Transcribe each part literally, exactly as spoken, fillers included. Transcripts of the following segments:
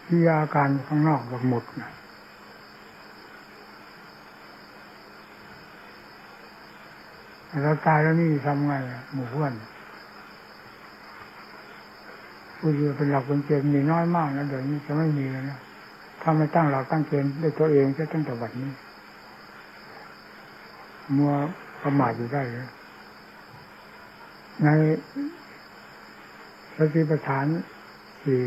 ที่อาการข้างนอกหมดนะเราตายแล้วนี่ทำไงหมู่เพื่อนผู้เดียวเป็นหลักเป็นเกณฑ์มีน้อยมากนะเดี๋ยวนี้จะไม่มีแล้วนะถ้าไม่ตั้งหลักตั้งเกณฑ์ด้วยตัวเองจะตั้งแต่บัดนี้มัวประมาทอยู่ได้เลยในสติปัฏฐานสี่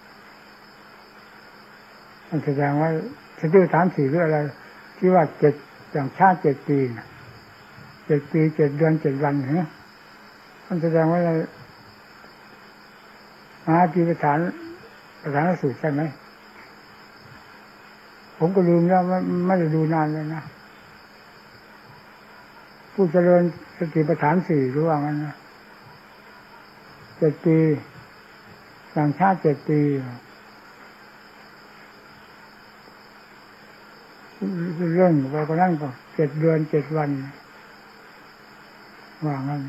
มันแสดงว่าสติปัฏฐานสี่หรืออะไรที่ว่าเจ็ดอย่างชาติเจ็ดปีเจ็ดปีเจ็ดเดือนเจ็ดวันเหรอมันแสดงว่าอะไรมหาจิตฐานประธานสูตรใช่ไหมผมก็ลืมแล้วไม่ไม่ได้ดูนานเลยนะผู้เจริญสติปัฏฐานสี่รู้ว่างั้นนะเจ็ดปีต่างชาติเจ็ดปีเรื่องไปก็นั่งก็เจ็ดเดือนเจ็ดวันว่างั้น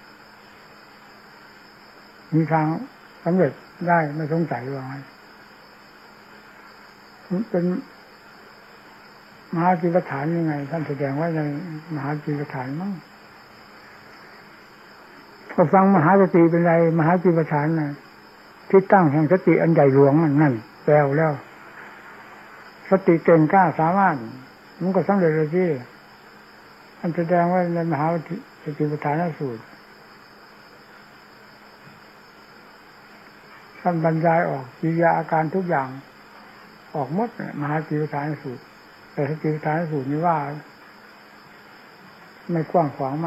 มีทางสำเร็จได้ไม่สงสัยว่าไงเป็นมหาจิตฐานยังไงท่านแสดงว่าในมหาจิตฐานมั้งพอฟังมหาสติเป็นไรมหาจิตฐานน่ะที่ตั้งแห่งสติอันใหญ่หลวงนั่นแปลแล้วสติเก่งกล้าสามารถมันก็สำเร็จเลยที่ท่านแสดงว่าในมหาสติปัฏฐานสูตรท่านบรรยายออกกิริยาอาการทุกอย่างออกหมดมหาสติปัฏฐานสูตรแต่สติปัฏฐานสูตรนี้ว่าไม่กว้างขวางมาก